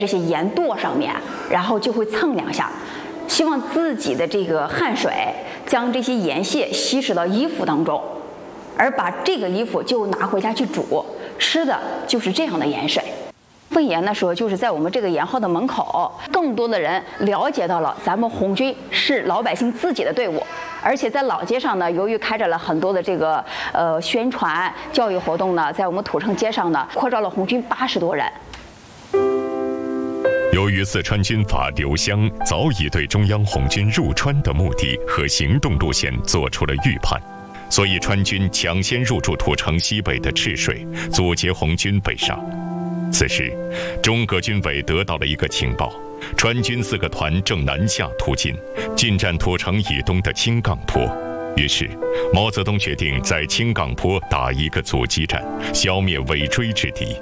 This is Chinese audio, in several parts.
这些盐垛上面，然后就会蹭2下，希望自己的这个汗水将这些盐屑稀释到衣服当中，而把这个衣服就拿回家去煮，吃的就是这样的盐水。分盐的时候，就是在我们这个盐号的门口，更多的人了解到了咱们红军是老百姓自己的队伍，而且在老街上呢，由于开展了很多的这个宣传教育活动呢，在我们土城街上呢，扩招了红军80多人。 由于四川军阀刘湘早已对中央红军入川的目的和行动路线做出了预判，所以川军抢先入驻土城西北的赤水，阻截红军北上。此时，中革军委得到了一个情报，川军4个团正南下突进，进占土城以东的青岗坡。于是，毛泽东决定在青岗坡打一个阻击战，消灭尾追之敌。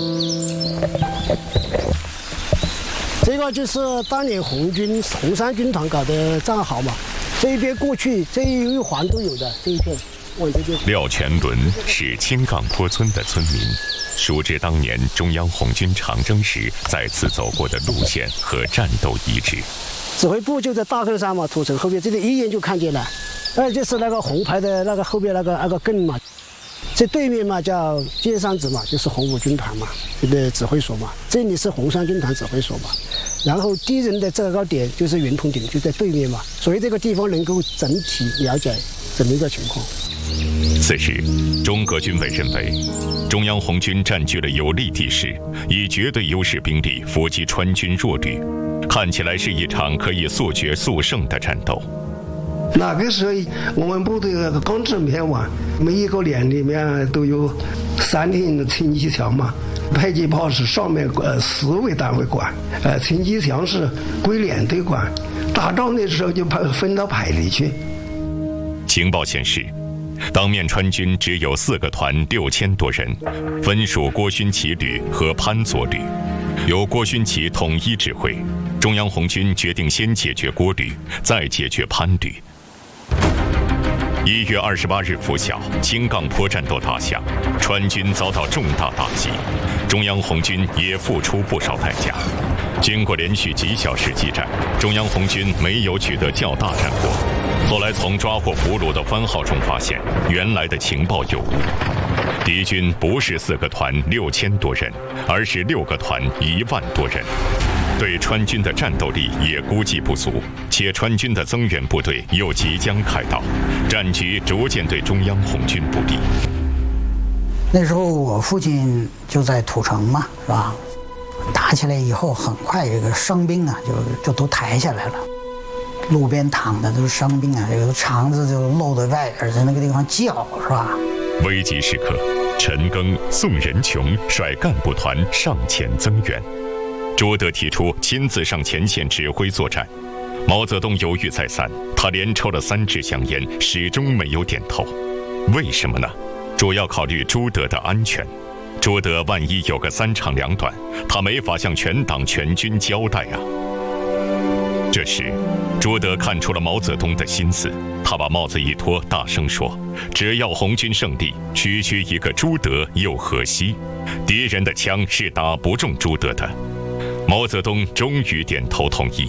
这个就是当年红三军团搞的战壕嘛，这一边过去这一环都有的，这一片往这边。 廖全伦是青岗坡村的村民，熟知当年中央红军长征时在此走过的路线和战斗遗址。 指挥部就在大后山嘛，土城后边，这里一眼就看见了，就是那个红牌的那个后边那个更嘛。这对面嘛叫尖山子嘛，就是红五军团嘛，这个指挥所嘛。这里是红三军团指挥所嘛。然后敌人的制高点就是圆筒顶，就在对面嘛，所以这个地方能够整体了解这么一个情况。 此时，中革军委认为，中央红军占据了有利地势，以绝对优势兵力伏击川军弱旅，看起来是一场可以速决速胜的战斗。 那个时候，我们部队刚正偏晚，每一个连里面都有3挺的轻机枪嘛，迫击炮是上面4位单位管，轻机枪是归连队管。打仗的时候就分到排里去。 情报显示，当面川军只有4个团6000多人，分属郭勋祺旅和潘左旅，由郭勋祺统一指挥。中央红军决定先解决郭旅，再解决潘旅。1月28日拂晓，青岗坡战斗打响，川军遭到重大打击，中央红军也付出不少代价。经过连续几小时激战，中央红军没有取得较大战果。后来从抓获俘虏的番号中发现，原来的情报有误，敌军不是4个团6000多人，而是6个团1万多人。对川军的战斗力也估计不足，且川军的增援部队又即将开到，战局逐渐对中央红军不利。 那时候我父亲就在土城嘛，是吧？打起来以后，很快这个伤兵啊就都抬下来了，路边躺的都是伤兵啊，这个肠子就露在外边，在那个地方叫，是吧？ 危急时刻，陈赓、宋仁琼率干部团上前增援。朱德提出亲自上前线指挥作战，毛泽东犹豫再三，他连抽了3支香烟，始终没有点头。为什么呢？主要考虑朱德的安全。朱德万一有个3长2短，他没法向全党全军交代啊。这时，朱德看出了毛泽东的心思，他把帽子一脱，大声说：“只要红军胜利，区区一个朱德又何惜？敌人的枪是打不中朱德的。”毛泽东终于点头同意。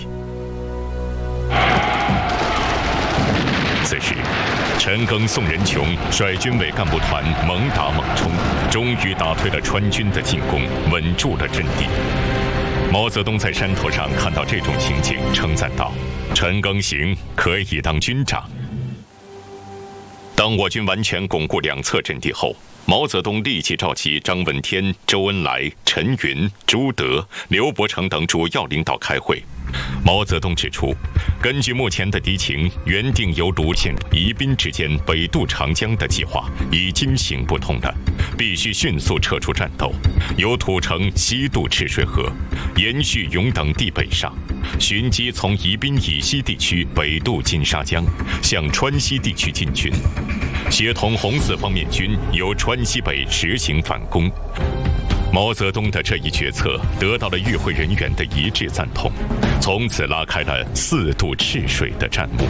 此时，陈赓、宋仁琼率军委干部团猛打猛冲，终于打退了川军的进攻，稳住了阵地。毛泽东在山头上看到这种情景，称赞道：“陈赓行，可以当军长。”当我军完全巩固2侧阵地后，毛泽东立即召集张闻天、周恩来、陈云、朱德、刘伯承等主要领导开会。毛泽东指出，根据目前的敌情，原定由泸县、宜宾之间北渡长江的计划已经行不通了，必须迅速撤出战斗，由土城西渡赤水河，延续永等地北上，寻机从宜宾以西地区北渡金沙江，向川西地区进军，协同红四方面军由川西北实行反攻。毛泽东的这一决策得到了与会人员的一致赞同，从此拉开了4渡赤水的战幕。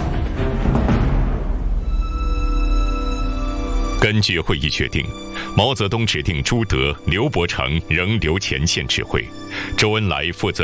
根据会议决定，毛泽东指定朱德、刘伯承仍留前线指挥，周恩来负责